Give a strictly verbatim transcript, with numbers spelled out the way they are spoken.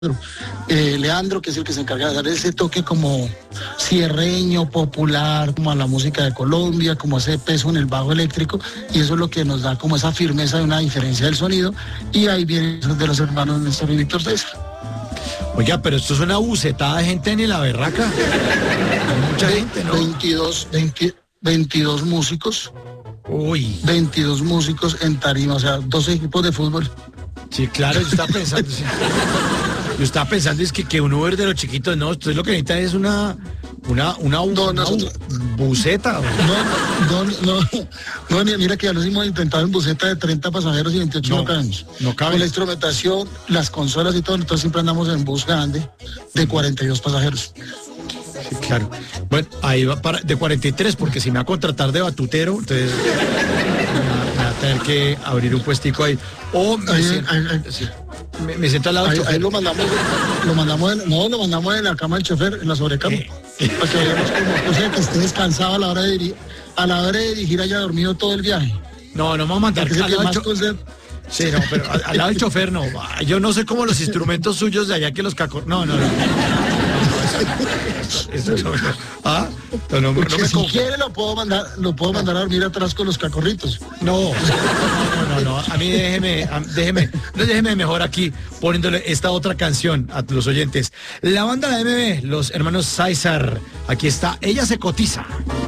Eh, Leandro, que es el que se encarga de dar ese toque como cierreño, popular, como a la música de Colombia, como ese peso en el bajo eléctrico, y eso es lo que nos da como esa firmeza de una diferencia del sonido, y ahí vienen de los hermanos Néstor y Víctor César. Oiga, pero esto es una bucetada de gente en la berraca. Hay mucha gente, ¿no? veintidós, veinte, veintidós músicos. Uy. veintidós músicos en tarima, o sea, dos equipos de fútbol. Sí, claro, yo estaba pensando. Sí. Yo estaba pensando es que, que un Uber de los chiquitos, no, entonces lo que necesita es una una una, no, una nosotros, buceta. No, no, no, no, no, mira que ya los hemos intentado en buceta de treinta pasajeros y veintiocho no, no cabemos. No cabe. Con la instrumentación, las consolas y todo, entonces siempre andamos en bus grande de cuarenta y dos pasajeros. Sí, claro. Bueno, ahí va para de cuarenta y tres, porque si me va a contratar de batutero, entonces me va a tener que abrir un puestico ahí. O me, ahí, siento, ahí, ahí, sí, me, me siento al lado del ahí, chofer. ahí lo mandamos, lo mandamos en, no, lo mandamos en la cama del chofer, en la sobrecama. ¿Qué? Para que veamos como, o sea, que esté descansado a la hora de dirigir, a la hora de dirigir haya dormido todo el viaje. No, no me va a mandar Porque al lado del chofer. Sí, no, pero al, al lado del chofer no. Yo no sé cómo los instrumentos suyos de allá que los cacor... No, no, no. Eso, eso, eso, ah, no, no, no me si quiere lo puedo mandar, lo puedo mandar a dormir atrás con los cacorritos. No, no, no, no, a mí déjeme, a, déjeme, no déjeme mejor aquí poniéndole esta otra canción a los oyentes. La banda de M B, los hermanos César, aquí está, Ella se cotiza.